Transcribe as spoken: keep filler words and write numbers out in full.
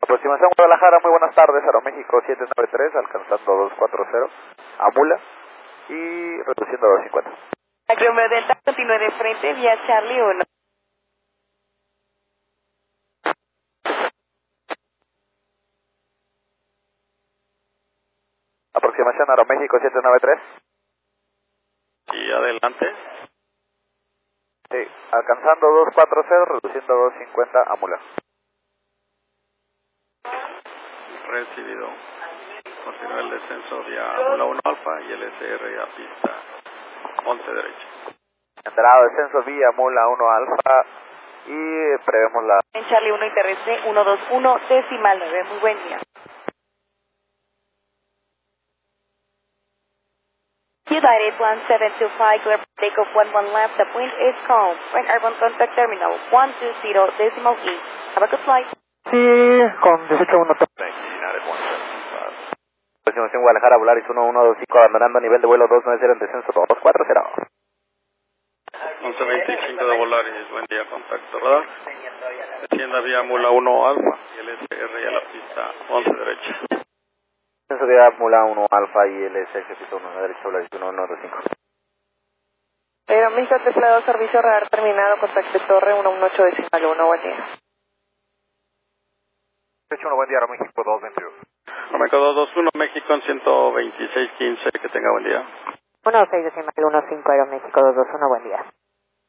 Aproximación Guadalajara, muy buenas tardes, Aeroméxico siete nueve tres, alcanzando dos cuatro cero, a Mula y reduciendo a dos cincuenta. Aquí Romeo Delta, continúe de frente, vía Charlie uno. Aproximación Aeroméxico siete nueve tres. Y adelante. Sí, alcanzando dos cuatro cero, reduciendo a dos cincuenta, a Mula. Recibido. Continúa el descenso vía Mula uno Alfa y el S R a pista once derecha. Entrada, descenso vía Mula uno Alfa y prevemos la... En Charlie uno y terrestre ciento veintiuno, decimal nueve, muy buen día. United one seven two five, clear for takeoff one one left, the wind is calm. When Urban Contact Terminal one two zero, decimal E. Have a good flight. Sí, con dieciocho uno. Aproximación Guadalajara, Volaris uno uno dos cinco, abandonando nivel de vuelo dos nueve cero en descenso dos cuatro cero. once veinticinco de Volaris, buen día, contacto radar. Descienda vía Mula uno Alfa y el S R a la pista once derecha. Descenso vía Mula uno Alfa y el S R pista uno derecha, Volaris uno uno dos cinco. Aeroméxico triple dos, servicio radar terminado, contacto torre uno uno ocho decimal uno, buen día. uno, buen día, Aeroméxico dos veintidós. Aeroméxico dos dos uno, México en ciento veintiséis quince, que tenga buen día. uno seis decimal uno cinco, Aeroméxico dos dos uno, buen día.